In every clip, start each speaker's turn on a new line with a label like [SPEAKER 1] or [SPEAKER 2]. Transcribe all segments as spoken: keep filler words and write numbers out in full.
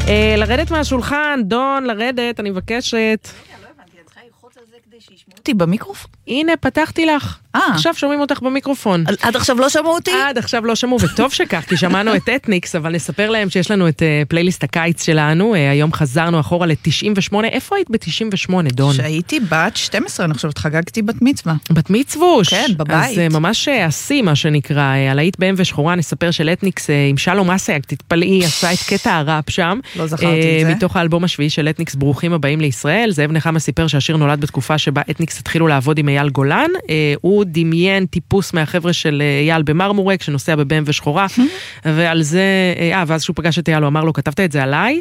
[SPEAKER 1] לרדת מהשולחן, דון, לרדת, אני מבקשת.
[SPEAKER 2] אותי במיקרופון?
[SPEAKER 1] הנה, פתחתי לך. עכשיו שומעים אותך במיקרופון.
[SPEAKER 2] עד עכשיו לא שמעו אותי?
[SPEAKER 1] עד עכשיו לא שמעו, וטוב שכך, כי שמענו את אתניקס, אבל נספר להם שיש לנו את פלייליסט הקיץ שלנו. היום חזרנו אחורה ל-תשעים ושמונה. איפה היית ב-תשעים ושמונה, דון?
[SPEAKER 2] שהייתי בת שתים עשרה, אני חושבת, חגגתי בת מצווה.
[SPEAKER 1] בת מצווש?
[SPEAKER 2] כן, בבית.
[SPEAKER 1] אז ממש עשי, מה שנקרא. הלהיט בהם ושחורה, נספר של אתניקס עם שלום אסייג, תתפלאי, עשה את קטע הראפ שם.
[SPEAKER 2] לא זכרתי את זה.
[SPEAKER 1] מתוך האלבום השביעי של אתניקס, ברוכים הבאים לישראל. זאב נחמה סיפר שהשיר נולד בתקופה שבה אתניקס התחילו לעבוד עם אייל גולן. הוא דמיין טיפוס מהחבר'ה של אייל במרמורק, שנוסע בבם ושחורה, ועל זה, אה, ואז שהוא פגש את אייל, הוא אמר לו, כתבת את זה עליי.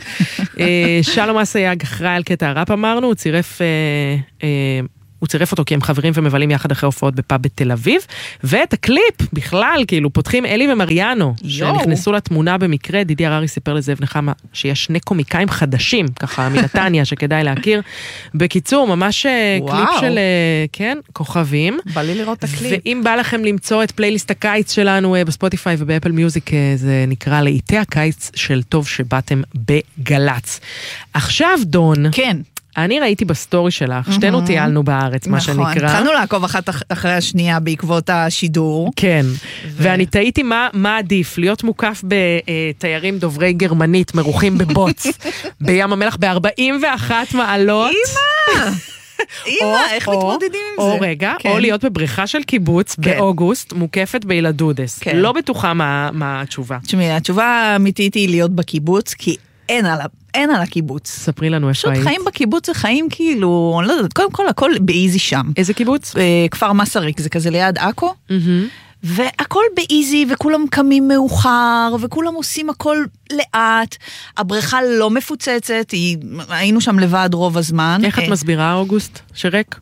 [SPEAKER 1] שלום אסייג אחראי על קטע הראפ, אמרנו, הוא צירף... אה, אה, הוא צירף אותו כי הם חברים ומבלים יחד אחרי הופעות בפאב בתל אביב, ואת הקליפ בכלל, כאילו, פותחים אלי ומריאנו, שנכנסו לתמונה במקרה. דידי הררי סיפר לזאב נחמה שיש שני קומיקאים חדשים, ככה מנתניה, שכדאי להכיר. בקיצור, ממש קליפ של, כן, כוכבים.
[SPEAKER 2] בא לי לראות את הקליפ.
[SPEAKER 1] ואם בא לכם למצוא את פלייליסט הקיץ שלנו בספוטיפיי ובאפל מיוזיק, זה נקרא לעיתי הקיץ של טוב שבאתם בגלץ. עכשיו, דון.
[SPEAKER 2] כן.
[SPEAKER 1] אני ראיתי בסטורי שלך, שתינו טיילנו בארץ, מה שנקרא.
[SPEAKER 2] נכון, התחלנו לעקוב אחת אחרי השנייה בעקבות השידור.
[SPEAKER 1] כן, ואני תהיתי מה עדיף, להיות מוקף בתיירים דוברי גרמנית, מרוחים בבוץ, בים המלח ב-ארבעים ואחת מעלות.
[SPEAKER 2] אימא! אימא, איך מתמודדים עם זה?
[SPEAKER 1] או רגע, או להיות בבריכה של קיבוץ באוגוסט, מוקפת בילדודס. לא בטוחה מה התשובה.
[SPEAKER 2] תשמעי, התשובה האמיתית היא להיות בקיבוץ, כי אין עליו. אין על הקיבוץ.
[SPEAKER 1] ספרי לנו איפה היית.
[SPEAKER 2] פשוט חיים בקיבוץ זה חיים כאילו, אני לא יודעת, קודם כל הכל באיזי שם.
[SPEAKER 1] איזה קיבוץ?
[SPEAKER 2] כפר מסריק, זה כזה ליד עכו. והכל באיזי, וכולם קמים מאוחר, וכולם עושים הכל לאט. הבריכה לא מפוצצת, היינו שם לבד רוב הזמן.
[SPEAKER 1] איך את מסבירה אוגוסט שרק?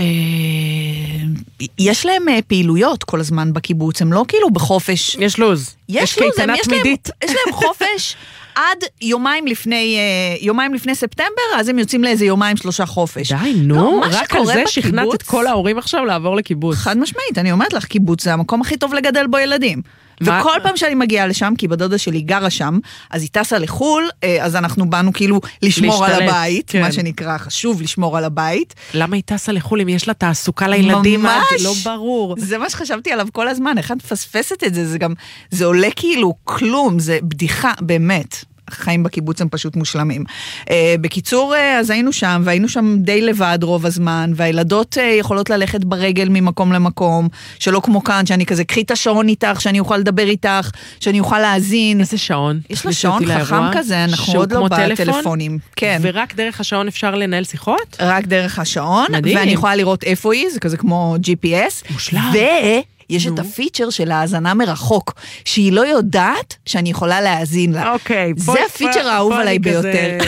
[SPEAKER 2] יש להם פעילויות כל הזמן בקיבוץ, הם לא כאילו בחופש.
[SPEAKER 1] יש לוז.
[SPEAKER 2] יש לוז, יש להם חופש עד יומיים לפני, יומיים לפני ספטמבר, אז הם יוצאים לאיזה יומיים שלושה חופש.
[SPEAKER 1] די, נו, רק על זה שכנעת את כל ההורים עכשיו לעבור לקיבוץ.
[SPEAKER 2] חד משמעית, אני אומרת לך, קיבוץ זה המקום הכי טוב לגדל בו ילדים. וכל פעם שאני מגיעה לשם, כי בדודה שלי גרה שם, אז היא טסה לחול, אז אנחנו באנו כאילו לשמור על הבית, מה שנקרא חשוב לשמור על הבית.
[SPEAKER 1] למה היא טסה לחול אם יש לה תעסוקה לילדים? ממש! לא ברור.
[SPEAKER 2] זה מה שחשבתי עליו כל הזמן, איך את מפספסת את זה, זה גם, זה עולה כאילו כלום, זה בדיחה, באמת. החיים בקיבוץ הם פשוט מושלמים. Uh, בקיצור, uh, אז היינו שם, והיינו שם די לבד רוב הזמן, והילדות uh, יכולות ללכת ברגל ממקום למקום, שלא כמו כאן, שאני כזה, קחי את השעון איתך, שאני אוכל לדבר איתך, שאני אוכל להאזין.
[SPEAKER 1] איזה שעון?
[SPEAKER 2] יש לה שעון חכם כזה, אנחנו עוד לא בטלפונים. כן.
[SPEAKER 1] ורק דרך השעון אפשר לנהל שיחות?
[SPEAKER 2] רק דרך השעון, מדהים. ואני יכולה לראות איפה היא, זה כזה כמו ג'י פי אס.
[SPEAKER 1] מושלם.
[SPEAKER 2] ו... יש את הפיצ'ר של ההאזנה מרחוק, שהיא לא יודעת שאני יכולה להאזין לה.
[SPEAKER 1] אוקיי.
[SPEAKER 2] זה הפיצ'ר האהוב עליי ביותר.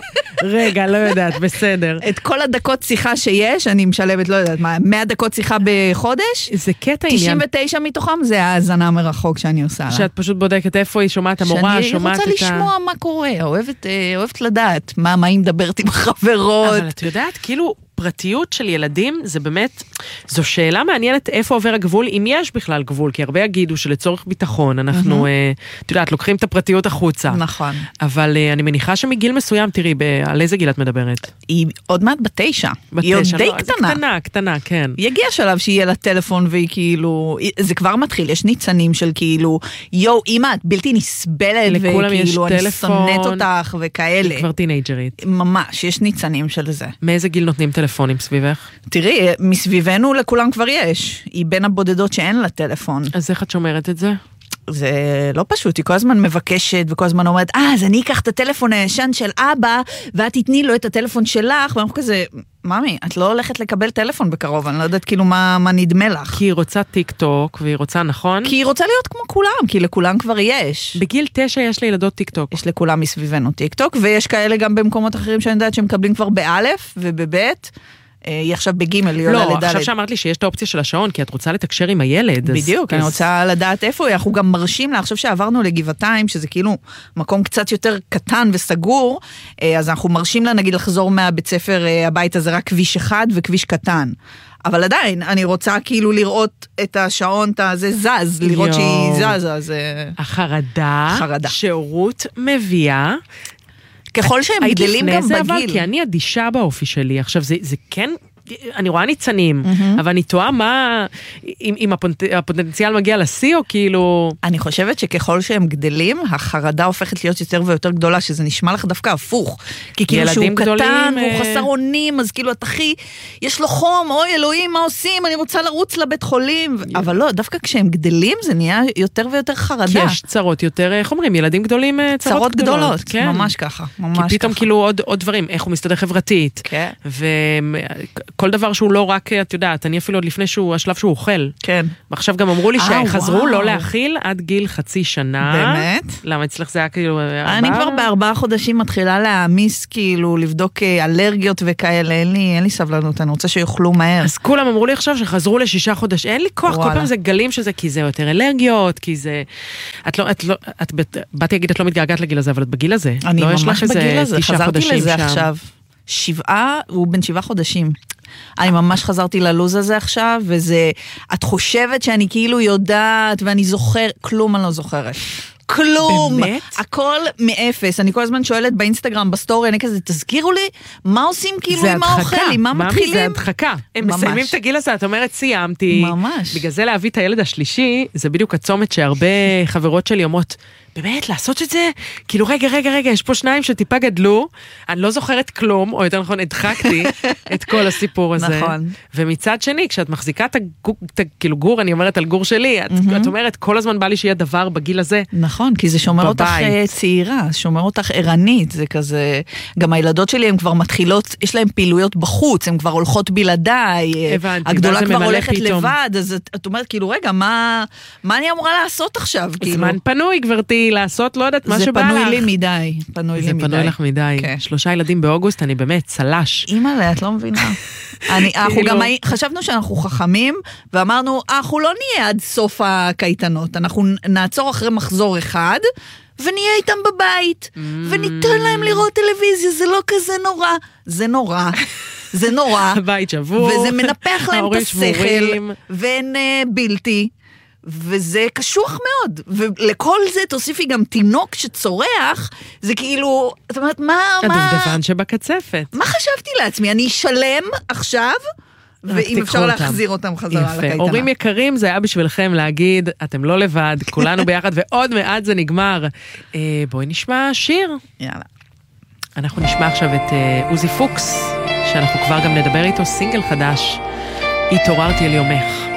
[SPEAKER 1] רגע, לא יודעת, בסדר.
[SPEAKER 2] את כל הדקות שיחה שיש, אני משלבת, לא יודעת מה, מאה דקות שיחה בחודש,
[SPEAKER 1] זה קטע עניין.
[SPEAKER 2] תשעים ותשע מתוכם זה ההאזנה מרחוק שאני עושה לה.
[SPEAKER 1] שאת פשוט בודקת איפה היא, שומעת המורה, שומעת את ה...
[SPEAKER 2] שאני רוצה לשמוע מה קורה, אוהבת, אוהבת לדעת מה, מה היא מדברת עם החברות.
[SPEAKER 1] אבל את יודעת, כאילו... פרטיות של ילדים, זה באמת, זו שאלה מעניינת איפה עובר הגבול, אם יש בכלל גבול, כי הרבה יגידו שלצורך ביטחון, אנחנו, את יודעת, לוקחים את הפרטיות החוצה.
[SPEAKER 2] נכון.
[SPEAKER 1] אבל אני מניחה שמגיל מסוים, תראי, על איזה גיל את מדברת?
[SPEAKER 2] היא עוד מעט בתשע. היא עוד די קטנה.
[SPEAKER 1] קטנה, קטנה, כן.
[SPEAKER 2] היא הגיעה שלב שיהיה לה טלפון, והיא כאילו, זה כבר מתחיל, יש ניצנים של כאילו, יו, אמא, את בלתי נסבלת, וכאילו, אני שונאת אותך, וכאלה.
[SPEAKER 1] היא כבר טינאג'רית.
[SPEAKER 2] ממש, יש ניצנים של זה.
[SPEAKER 1] מאיזה גיל נותנים טלפונים סביבך?
[SPEAKER 2] תראי, מסביבנו לכולם כבר יש. היא בין הבודדות שאין לה טלפון.
[SPEAKER 1] אז איך את שומרת את זה?
[SPEAKER 2] זה לא פשוט, היא כל הזמן מבקשת וכל הזמן אומרת, אה, אז אני אקח את הטלפון הישן של אבא, ואת תתני לו את הטלפון שלך, ואנחנו כזה, ממי, את לא הולכת לקבל טלפון בקרוב, אני לא יודעת כאילו מה, מה נדמה לך.
[SPEAKER 1] כי היא רוצה טיק טוק, והיא רוצה, נכון?
[SPEAKER 2] כי היא רוצה להיות כמו כולם, כי לכולם כבר יש.
[SPEAKER 1] בגיל תשע יש לילדות טיק טוק.
[SPEAKER 2] יש לכולם מסביבנו טיק טוק, ויש כאלה גם במקומות אחרים שאני יודעת שמקבלים כבר באלף ובבית, היא עכשיו בגימל, היא עולה לדלת.
[SPEAKER 1] לא, עכשיו שאמרת לי שיש את האופציה של השעון, כי את רוצה לתקשר עם הילד.
[SPEAKER 2] בדיוק, אני רוצה לדעת איפה היא, אנחנו גם מרשים לה, עכשיו שעברנו לגבעתיים, שזה כאילו מקום קצת יותר קטן וסגור, אז אנחנו מרשים לה, נגיד, לחזור מהבית ספר הבית הזה רק כביש אחד וכביש קטן. אבל עדיין, אני רוצה כאילו לראות את השעון, זה זז, לראות שהיא זזה, זה...
[SPEAKER 1] החרדה, שהורות מביאה,
[SPEAKER 2] ככל שהם גדלים גם בגיל.
[SPEAKER 1] אבל כי אני אדישה באופי שלי. עכשיו, זה, זה כן... אני רואה ניצנים, אבל אני תוהה מה, אם הפוטנציאל מגיע לשיא או כאילו...
[SPEAKER 2] אני חושבת שככל שהם גדלים, החרדה הופכת להיות יותר ויותר גדולה, שזה נשמע לך דווקא הפוך. כי כאילו שהוא קטן, הוא חסר אונים, אז כאילו את הכי, יש לו חום, אוי אלוהים, מה עושים? אני רוצה לרוץ לבית חולים. אבל לא, דווקא כשהם גדלים, זה נהיה יותר ויותר חרדה.
[SPEAKER 1] כי יש צרות יותר, איך אומרים, ילדים גדולים, צרות גדולות.
[SPEAKER 2] ממש ככה, ממש ככה.
[SPEAKER 1] כי פתאום כאילו עוד דברים, איך הוא מסתדר חברתית.
[SPEAKER 2] כן.
[SPEAKER 1] כל דבר שהוא לא רק, את יודעת, אני אפילו עוד לפני שהוא, השלב שהוא אוכל.
[SPEAKER 2] כן.
[SPEAKER 1] ועכשיו גם אמרו לי שחזרו לא להאכיל עד גיל חצי שנה.
[SPEAKER 2] באמת?
[SPEAKER 1] למה אצלך זה היה כאילו...
[SPEAKER 2] אני כבר בארבעה חודשים מתחילה להעמיס, כאילו, לבדוק אלרגיות וכאלה, אין לי, אין לי סבלנות, אני רוצה שיוכלו מהר.
[SPEAKER 1] אז כולם אמרו לי עכשיו שחזרו לשישה חודשים, אין לי כוח, כל פעם זה גלים שזה, כי זה יותר אלרגיות, כי זה... את לא, את לא, את באתי להגיד, את לא מתגעגעת לגיל הזה, אבל את בגיל הזה.
[SPEAKER 2] אני ממש בגיל הזה, חזרתי לזה עכשיו. שבעה, הוא בן שבעה חודשים. אני ממש חזרתי ללוז הזה עכשיו, וזה, את חושבת שאני כאילו יודעת, ואני זוכר, כלום אני לא זוכרת. כלום.
[SPEAKER 1] באמת?
[SPEAKER 2] הכל מאפס. אני כל הזמן שואלת באינסטגרם, בסטורי, אני כזה, תזכירו לי, מה עושים כאילו עם האוכל, עם מה מתחילים?
[SPEAKER 1] זה הדחקה. הם מסיימים את הגיל הזה, את אומרת, סיימתי.
[SPEAKER 2] ממש.
[SPEAKER 1] בגלל זה להביא את הילד השלישי, זה בדיוק הצומת שהרבה חברות שלי אומרות, באמת, לעשות את זה? כאילו, רגע, רגע, רגע, יש פה שניים שטיפה גדלו, אני לא זוכרת כלום, או יותר נכון, הדחקתי את כל הסיפור הזה.
[SPEAKER 2] נכון.
[SPEAKER 1] ומצד שני, כשאת מחזיקה את הגור, כאילו גור, אני אומרת על גור שלי, את, את אומרת, כל הזמן בא לי שיהיה דבר בגיל הזה.
[SPEAKER 2] נכון, כי זה שומר אותך צעירה, שומר אותך ערנית, זה כזה, גם הילדות שלי הן כבר מתחילות, יש להן פעילויות בחוץ, הן כבר הולכות בלעדיי,
[SPEAKER 1] הבנתי,
[SPEAKER 2] הגדולה כבר הולכת פתאום. לבד, אז את, את אומרת, כאילו, רגע, מה, מה אני אמורה לעשות עכשיו?
[SPEAKER 1] זמן כאילו? פנוי, גברתי, לעשות, לא יודעת, מה שבא לך.
[SPEAKER 2] זה פנוי לי מדי, פנוי לי מדי.
[SPEAKER 1] זה פנוי לך מדי.
[SPEAKER 2] כן.
[SPEAKER 1] שלושה ילדים באוגוסט, אני באמת צלש.
[SPEAKER 2] אימא'לה, את לא מבינה. אני, אנחנו גם חשבנו שאנחנו חכמים, ואמרנו, אנחנו לא נהיה עד סוף הקייטנות, אנחנו נעצור אחרי מחזור אחד, ונהיה איתם בבית, וניתן להם לראות טלוויזיה, זה לא כזה נורא. זה נורא. זה נורא.
[SPEAKER 1] הבית שבוע.
[SPEAKER 2] וזה מנפח להם את השכל, ואין בלתי. וזה קשוח מאוד, ולכל זה תוסיפי גם תינוק שצורח, זה כאילו, זאת אומרת, מה, מה...
[SPEAKER 1] הדובדבן שבקצפת.
[SPEAKER 2] מה חשבתי לעצמי? אני אשלם עכשיו, ואם אפשר להחזיר אותם חזרה לקייטנה.
[SPEAKER 1] הורים יקרים, זה היה בשבילכם להגיד, אתם לא לבד, כולנו ביחד, ועוד מעט זה נגמר. בואי נשמע שיר.
[SPEAKER 2] יאללה.
[SPEAKER 1] אנחנו נשמע עכשיו את עוזי פוקס, שאנחנו כבר גם נדבר איתו, סינגל חדש, התעוררתי על יומך.